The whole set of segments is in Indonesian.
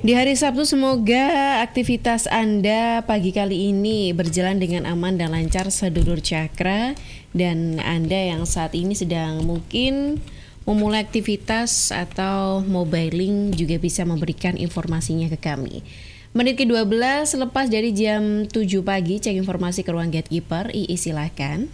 Di hari Sabtu semoga aktivitas Anda pagi kali ini berjalan dengan aman dan lancar sedulur Cakra. Dan Anda yang saat ini sedang mungkin memulai aktivitas atau mobiling juga bisa memberikan informasinya ke kami. Menit ke-12 lepas dari jam 7 pagi, cek informasi ke ruang gatekeeper. Ii silakan.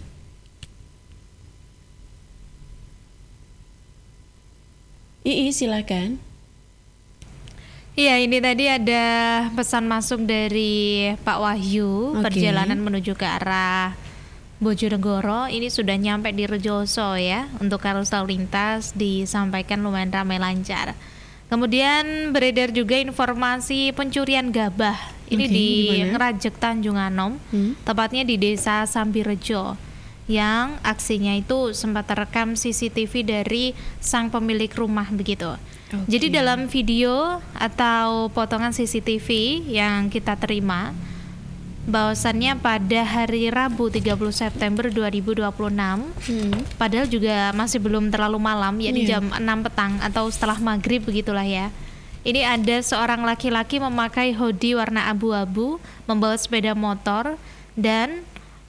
Ii silakan. Iya, ini tadi ada pesan masuk dari Pak Wahyu, perjalanan menuju ke arah Bojonegoro. Ini sudah nyampe di Rejoso ya. Untuk arus lalu lintas disampaikan lumayan ramai lancar. Kemudian beredar juga informasi pencurian gabah. Ini di Ngerajek Tanjung Anom, tepatnya di Desa Sambirejo. Yang aksinya itu sempat terekam CCTV dari sang pemilik rumah begitu. Jadi dalam video atau potongan CCTV yang kita terima, bahwasannya pada hari Rabu 30 September 2026, padahal juga masih belum terlalu malam, yakni jam 6 petang atau setelah maghrib begitulah ya. Ini ada seorang laki-laki memakai hoodie warna abu-abu, membawa sepeda motor dan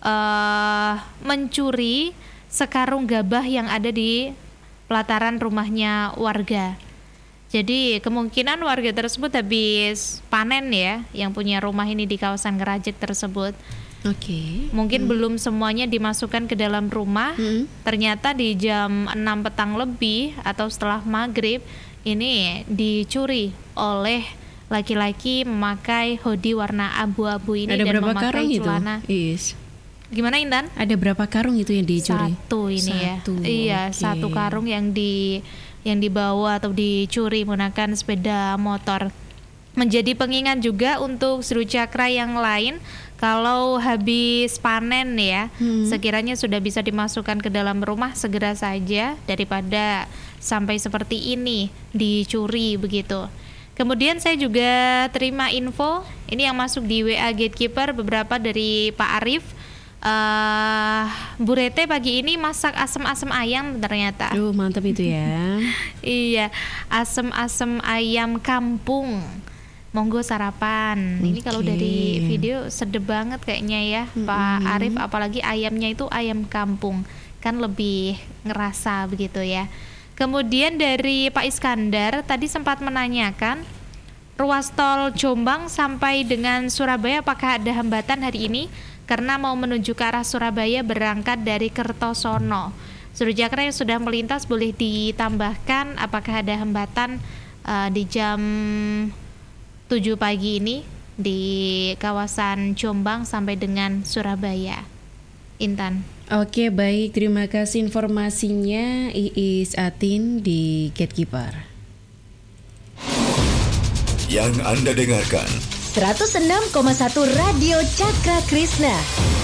mencuri sekarung gabah yang ada di pelataran rumahnya warga. Jadi kemungkinan warga tersebut habis panen ya, yang punya rumah ini di kawasan Ngerajek tersebut. Mungkin belum semuanya dimasukkan ke dalam rumah. Ternyata di jam 6 petang lebih atau setelah maghrib ini dicuri oleh laki-laki memakai hoodie warna abu-abu ini. Ada dan berapa memakai karung celana. Gimana Intan? Ada berapa karung itu yang dicuri? Satu ini ya. Iya, satu karung yang dibawa atau dicuri menggunakan sepeda motor. Menjadi pengingat juga untuk seluruh Cakra yang lain, kalau habis panen ya, sekiranya sudah bisa dimasukkan ke dalam rumah segera saja daripada sampai seperti ini dicuri begitu. Kemudian saya juga terima info ini yang masuk di WA Gatekeeper beberapa dari Pak Arif. Bu Rete pagi ini masak asem-asem ayam ternyata. Mantap itu ya. Iya, asem-asem ayam kampung. Monggo sarapan. Ini kalau dari video sedep banget kayaknya ya, Pak Arif, apalagi ayamnya itu ayam kampung. Kan lebih ngerasa begitu ya. Kemudian dari Pak Iskandar tadi sempat menanyakan ruas tol Jombang sampai dengan Surabaya apakah ada hambatan hari ini? Karena mau menuju ke arah Surabaya berangkat dari Kertosono. Seluruh Cakra yang sudah melintas boleh ditambahkan apakah ada hambatan di jam 7 pagi ini di kawasan Jombang sampai dengan Surabaya. Intan. Oke, baik, terima kasih informasinya Iis Atin di Gatekeeper. Yang Anda dengarkan 106,1 Radio Cakra Krishna.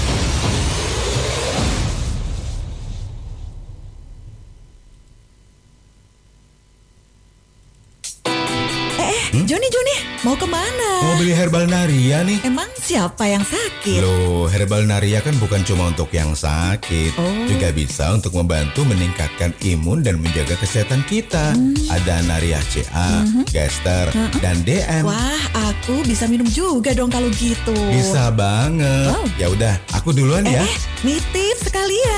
Joni, mau kemana? Mau beli herbal Naria nih. Emang siapa yang sakit? Loh, herbal Naria kan bukan cuma untuk yang sakit, juga bisa untuk membantu meningkatkan imun dan menjaga kesehatan kita. Ada Naria CA, Gester, dan DM. Wah, aku bisa minum juga dong kalau gitu. Bisa banget. Ya udah, aku duluan ya. Nitip sekalian.